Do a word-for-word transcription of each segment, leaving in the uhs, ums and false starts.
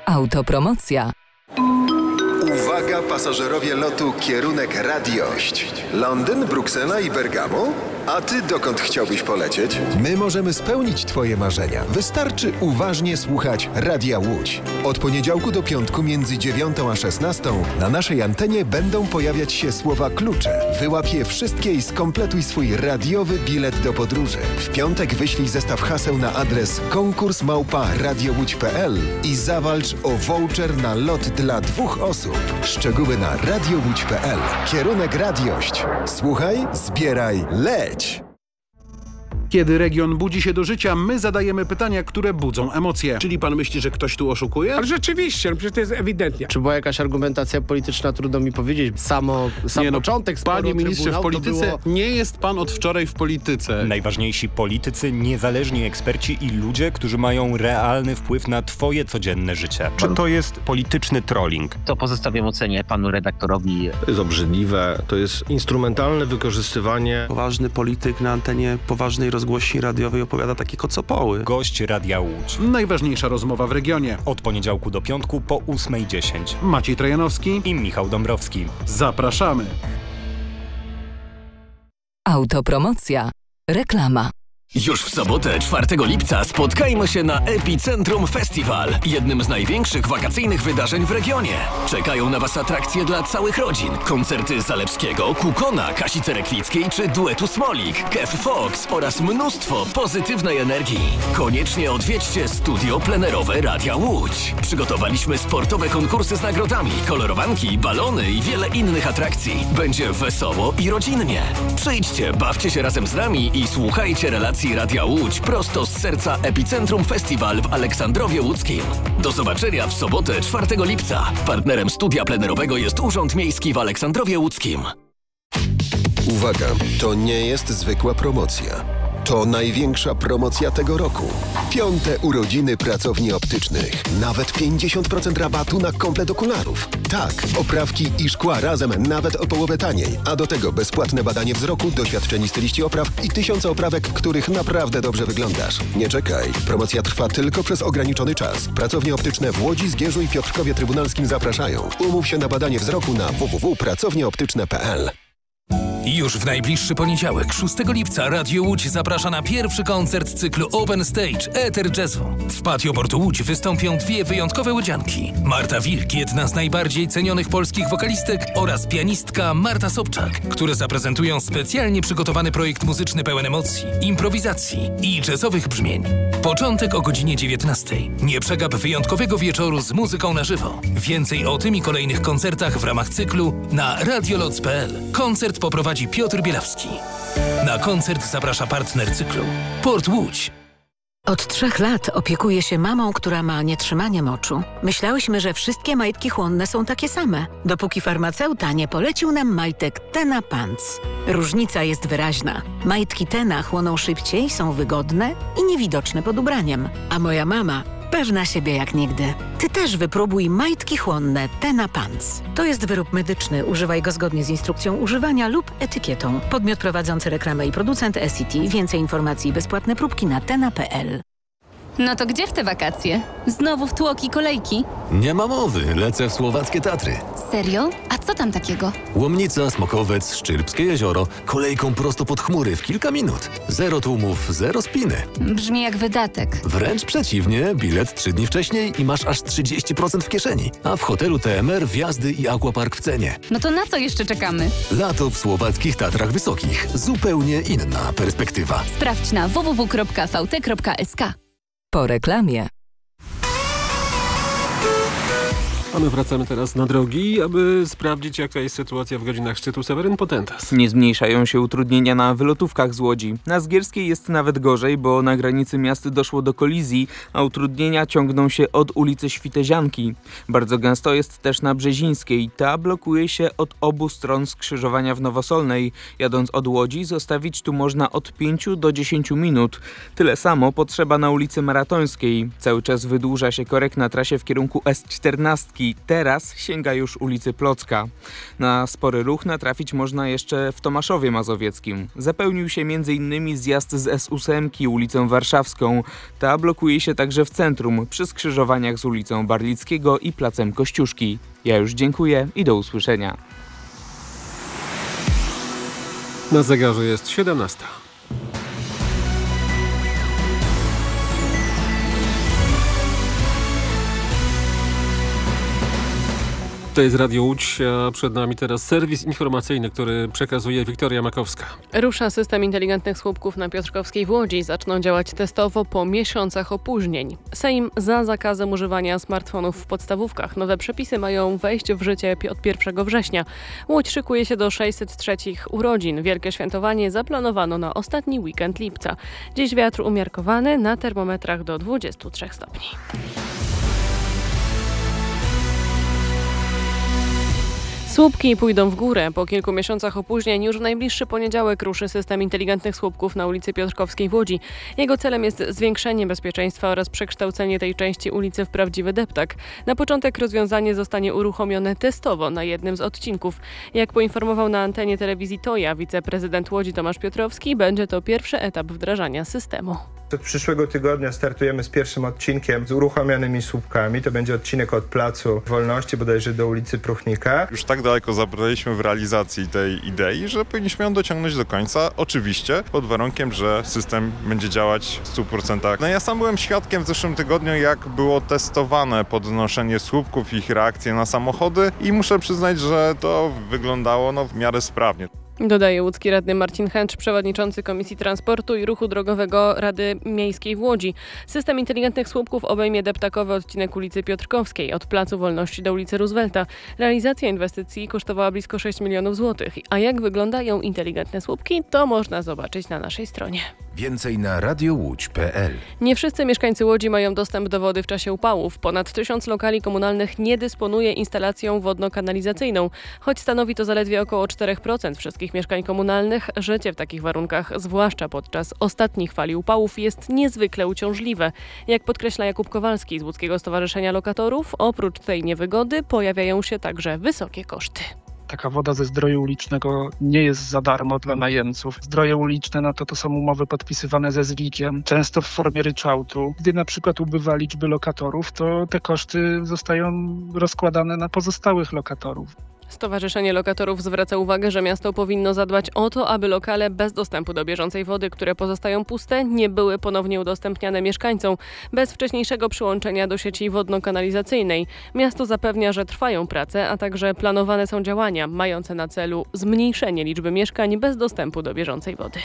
Autopromocja. Uwaga pasażerowie lotu kierunek Radiość. Londyn, Bruksela i Bergamo? A ty dokąd chciałbyś polecieć? My możemy spełnić twoje marzenia. Wystarczy uważnie słuchać Radia Łódź. Od poniedziałku do piątku między dziewiątą a szesnastą na naszej antenie będą pojawiać się słowa klucze. Wyłap je wszystkie i skompletuj swój radiowy bilet do podróży. W piątek wyślij zestaw haseł na adres konkurs małpa radiowódź kropka p l i zawalcz o voucher na lot dla dwóch osób. Szczegóły na radiowódź kropka p l. Kierunek Radiość. Słuchaj, zbieraj, leć! Kiedy region budzi się do życia, my zadajemy pytania, które budzą emocje. Czyli pan myśli, że ktoś tu oszukuje? Ale rzeczywiście, no przecież to jest ewidentnie. Czy była jakaś argumentacja polityczna, trudno mi powiedzieć. Samo, sam nie, no, początek Panie ministrze, w polityce było... nie jest pan od wczoraj w polityce. Najważniejsi politycy, niezależni eksperci i ludzie, którzy mają realny wpływ na twoje codzienne życie. Czy to jest polityczny trolling? To pozostawiam ocenie panu redaktorowi. To jest obrzydliwe, to jest instrumentalne wykorzystywanie. Poważny polityk na antenie poważnej rozgłośni radiowej opowiada takie kocopoły. Gość Radia Łódź. Najważniejsza rozmowa w regionie. Od poniedziałku do piątku po ósmej dziesięć. Maciej Trojanowski i Michał Dąbrowski. Zapraszamy. Autopromocja. Reklama. Już w sobotę, czwartego lipca, spotkajmy się na Epicentrum Festival, jednym z największych wakacyjnych wydarzeń w regionie. Czekają na Was atrakcje dla całych rodzin. Koncerty Zalewskiego, Kukona, Kasi Cerekwickiej czy duetu Smolik, Kev Fox oraz mnóstwo pozytywnej energii. Koniecznie odwiedźcie studio plenerowe Radia Łódź. Przygotowaliśmy sportowe konkursy z nagrodami, kolorowanki, balony i wiele innych atrakcji. Będzie wesoło i rodzinnie. Przyjdźcie, bawcie się razem z nami i słuchajcie relacji Radia Łódź prosto z serca Epicentrum Festival w Aleksandrowie Łódzkim. Do zobaczenia w sobotę, czwartego lipca. Partnerem studia plenerowego jest Urząd Miejski w Aleksandrowie Łódzkim. Uwaga, to nie jest zwykła promocja. To największa promocja tego roku. Piąte urodziny pracowni optycznych. Nawet pięćdziesiąt procent rabatu na komplet okularów. Tak, oprawki i szkła razem nawet o połowę taniej. A do tego bezpłatne badanie wzroku, doświadczeni styliści opraw i tysiące oprawek, w których naprawdę dobrze wyglądasz. Nie czekaj. Promocja trwa tylko przez ograniczony czas. Pracownie optyczne w Łodzi, Zgierzu i Piotrkowie Trybunalskim zapraszają. Umów się na badanie wzroku na w w w kropka pracownie optyczne kropka p l. Już w najbliższy poniedziałek, szóstego lipca, Radio Łódź zaprasza na pierwszy koncert cyklu Open Stage Eter Jazzu. W patio Portu Łódź wystąpią dwie wyjątkowe łodzianki. Marta Wilk, jedna z najbardziej cenionych polskich wokalistek, oraz pianistka Marta Sobczak, które zaprezentują specjalnie przygotowany projekt muzyczny pełen emocji, improwizacji i jazzowych brzmień. Początek o godzinie dziewiętnastej. Nie przegap wyjątkowego wieczoru z muzyką na żywo. Więcej o tym i kolejnych koncertach w ramach cyklu na radioloc kropka p l. Koncert poprowadzi Piotr Bielawski. Na koncert zaprasza partner cyklu Port Łódź. Od trzech lat opiekuję się mamą, która ma nietrzymanie moczu. Myślałyśmy, że wszystkie majtki chłonne są takie same, dopóki farmaceuta nie polecił nam majtek Tena Pants. Różnica jest wyraźna. Majtki Tena chłoną szybciej, są wygodne i niewidoczne pod ubraniem. A moja mama pewna siebie jak nigdy. Ty też wypróbuj majtki chłonne Tena Pants. To jest wyrób medyczny. Używaj go zgodnie z instrukcją używania lub etykietą. Podmiot prowadzący reklamę i producent S C T. Więcej informacji i bezpłatne próbki na tena kropka p l. No to gdzie w te wakacje? Znowu w tłoki kolejki? Nie ma mowy, lecę w słowackie Tatry. Serio? A co tam takiego? Łomnica, Smokowiec, Szczyrbskie jezioro, kolejką prosto pod chmury w kilka minut. Zero tłumów, zero spiny. Brzmi jak wydatek. Wręcz przeciwnie, bilet trzy dni wcześniej i masz aż trzydzieści procent w kieszeni. A w hotelu T M R wjazdy i aquapark w cenie. No to na co jeszcze czekamy? Lato w słowackich Tatrach Wysokich. Zupełnie inna perspektywa. Sprawdź na w w w kropka v t kropka s k. Po reklamie. A my wracamy teraz na drogi, aby sprawdzić, jaka jest sytuacja w godzinach szczytu Seweryn Potentas. Nie zmniejszają się utrudnienia na wylotówkach z Łodzi. Na Zgierskiej jest nawet gorzej, bo na granicy miast doszło do kolizji, a utrudnienia ciągną się od ulicy Świtezianki. Bardzo gęsto jest też na Brzezińskiej. Ta blokuje się od obu stron skrzyżowania w Nowosolnej. Jadąc od Łodzi, zostawić tu można od pięciu do dziesięciu minut. Tyle samo potrzeba na ulicy Maratońskiej. Cały czas wydłuża się korek na trasie w kierunku S czternaście. Barlicki. Teraz sięga już ulicy Plocka. Na spory ruch natrafić można jeszcze w Tomaszowie Mazowieckim. Zapełnił się między innymi zjazd z S osiem ulicą Warszawską. Ta blokuje się także w centrum, przy skrzyżowaniach z ulicą Barlickiego i placem Kościuszki. Ja już dziękuję i do usłyszenia. Na zegarze jest siedemnasta. To jest Radio Łódź, a przed nami teraz serwis informacyjny, który przekazuje Wiktoria Makowska. Rusza system inteligentnych słupków na Piotrkowskiej w Łodzi. Zaczną działać testowo po miesiącach opóźnień. Sejm za zakazem używania smartfonów w podstawówkach. Nowe przepisy mają wejść w życie od pierwszego września. Łódź szykuje się do sześćset trzech urodzin. Wielkie świętowanie zaplanowano na ostatni weekend lipca. Dziś wiatr umiarkowany, na termometrach do dwudziestu trzech stopni. Słupki pójdą w górę. Po kilku miesiącach opóźnień już w najbliższy poniedziałek ruszy system inteligentnych słupków na ulicy Piotrkowskiej w Łodzi. Jego celem jest zwiększenie bezpieczeństwa oraz przekształcenie tej części ulicy w prawdziwy deptak. Na początek rozwiązanie zostanie uruchomione testowo na jednym z odcinków. Jak poinformował na antenie telewizji Toja wiceprezydent Łodzi Tomasz Piotrowski, będzie to pierwszy etap wdrażania systemu. Od przyszłego tygodnia startujemy z pierwszym odcinkiem z uruchomionymi słupkami. To będzie odcinek od Placu Wolności, bodajże do ulicy Pruchnika. Już tak daleko zabraliśmy w realizacji tej idei, że powinniśmy ją dociągnąć do końca. Oczywiście pod warunkiem, że system będzie działać w stu procentach. No ja sam byłem świadkiem w zeszłym tygodniu, jak było testowane podnoszenie słupków, ich reakcje na samochody i muszę przyznać, że to wyglądało no, w miarę sprawnie. Dodaje łódzki radny Marcin Chęcz, przewodniczący Komisji Transportu i Ruchu Drogowego Rady Miejskiej w Łodzi. System inteligentnych słupków obejmie deptakowy odcinek ulicy Piotrkowskiej od Placu Wolności do ulicy Roosevelta. Realizacja inwestycji kosztowała blisko sześć milionów złotych. A jak wyglądają inteligentne słupki, to można zobaczyć na naszej stronie. Więcej na radiołódź kropka p l. Nie wszyscy mieszkańcy Łodzi mają dostęp do wody w czasie upałów. Ponad tysiąc lokali komunalnych nie dysponuje instalacją wodno-kanalizacyjną. Choć stanowi to zaledwie około cztery procent wszystkich mieszkań komunalnych, życie w takich warunkach, zwłaszcza podczas ostatnich fali upałów, jest niezwykle uciążliwe. Jak podkreśla Jakub Kowalski z Łódzkiego Stowarzyszenia Lokatorów, oprócz tej niewygody pojawiają się także wysokie koszty. Taka woda ze zdroju ulicznego nie jest za darmo dla najemców. Zdroje uliczne no to, to są umowy podpisywane ze zlikiem, często w formie ryczałtu. Gdy na przykład ubywa liczby lokatorów, to te koszty zostają rozkładane na pozostałych lokatorów. Stowarzyszenie Lokatorów zwraca uwagę, że miasto powinno zadbać o to, aby lokale bez dostępu do bieżącej wody, które pozostają puste, nie były ponownie udostępniane mieszkańcom bez wcześniejszego przyłączenia do sieci wodno-kanalizacyjnej. Miasto zapewnia, że trwają prace, a także planowane są działania mające na celu zmniejszenie liczby mieszkań bez dostępu do bieżącej wody.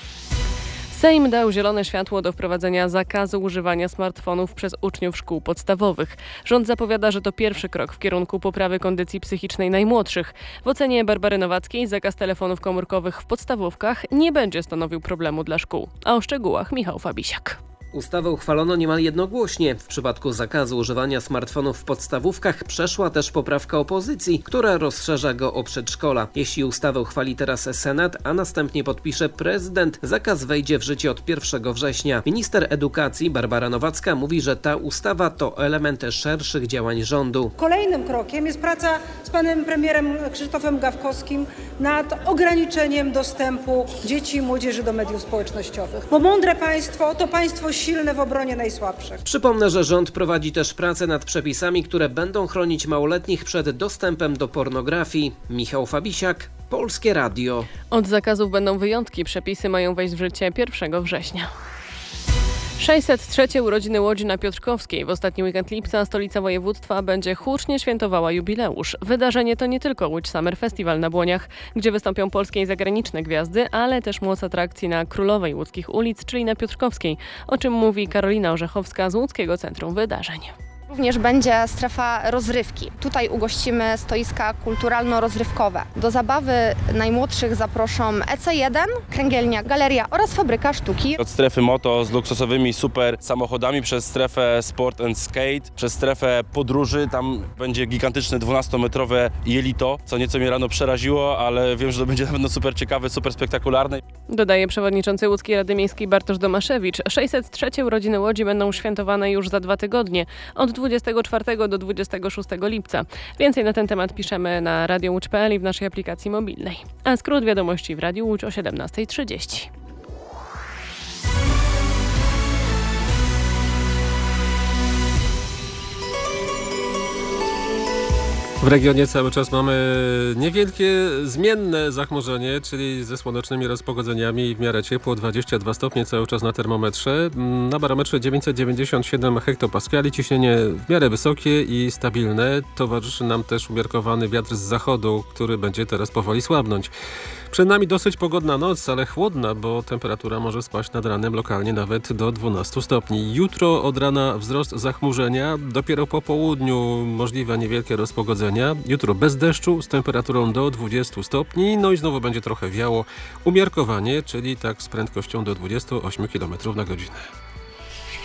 Sejm dał zielone światło do wprowadzenia zakazu używania smartfonów przez uczniów szkół podstawowych. Rząd zapowiada, że to pierwszy krok w kierunku poprawy kondycji psychicznej najmłodszych. W ocenie Barbary Nowackiej zakaz telefonów komórkowych w podstawówkach nie będzie stanowił problemu dla szkół. A o szczegółach Michał Fabisiak. Ustawę uchwalono niemal jednogłośnie. W przypadku zakazu używania smartfonów w podstawówkach przeszła też poprawka opozycji, która rozszerza go o przedszkola. Jeśli ustawę uchwali teraz Senat, a następnie podpisze prezydent, zakaz wejdzie w życie od pierwszego września. Minister edukacji Barbara Nowacka mówi, że ta ustawa to element szerszych działań rządu. Kolejnym krokiem jest praca z panem premierem Krzysztofem Gawkowskim nad ograniczeniem dostępu dzieci i młodzieży do mediów społecznościowych. Bo mądre państwo to państwo silne w obronie najsłabszych. Przypomnę, że rząd prowadzi też pracę nad przepisami, które będą chronić małoletnich przed dostępem do pornografii. Michał Fabisiak, Polskie Radio. Od zakazów będą wyjątki. Przepisy mają wejść w życie pierwszego września. sześćset trzy urodziny Łodzi na Piotrkowskiej. W ostatni weekend lipca stolica województwa będzie hucznie świętowała jubileusz. Wydarzenie to nie tylko Łódź Summer Festival na Błoniach, gdzie wystąpią polskie i zagraniczne gwiazdy, ale też moc atrakcji na Królowej Łódzkich Ulic, czyli na Piotrkowskiej, o czym mówi Karolina Orzechowska z Łódzkiego Centrum Wydarzeń. Również będzie strefa rozrywki. Tutaj ugościmy stoiska kulturalno-rozrywkowe. Do zabawy najmłodszych zaproszą E C jeden, Kręgielnia Galeria oraz Fabryka Sztuki. Od strefy moto z luksusowymi super samochodami przez strefę sport and skate, przez strefę podróży. Tam będzie gigantyczne dwunastometrowe jelito, co nieco mnie rano przeraziło, ale wiem, że to będzie na pewno super ciekawe, super spektakularne. Dodaje przewodniczący Łódzkiej Rady Miejskiej Bartosz Domaszewicz. sześćset trzy urodziny Łodzi będą świętowane już za dwa tygodnie. Od dwudziestego czwartego do dwudziestego szóstego lipca. Więcej na ten temat piszemy na radio łódź kropka p l i w naszej aplikacji mobilnej. A skrót wiadomości w Radiu Łódź o siedemnasta trzydzieści. W regionie cały czas mamy niewielkie zmienne zachmurzenie, czyli ze słonecznymi rozpogodzeniami i w miarę ciepło, dwadzieścia dwa stopnie cały czas na termometrze. Na barometrze dziewięćset dziewięćdziesiąt siedem hektopaskali, ciśnienie w miarę wysokie i stabilne. Towarzyszy nam też umiarkowany wiatr z zachodu, który będzie teraz powoli słabnąć. Przed nami dosyć pogodna noc, ale chłodna, bo temperatura może spaść nad ranem lokalnie nawet do dwunastu stopni. Jutro od rana wzrost zachmurzenia, dopiero po południu możliwe niewielkie rozpogodzenia. Jutro bez deszczu z temperaturą do dwudziestu stopni, no i znowu będzie trochę wiało. Umiarkowanie, czyli tak z prędkością do dwudziestu ośmiu kilometrów na godzinę.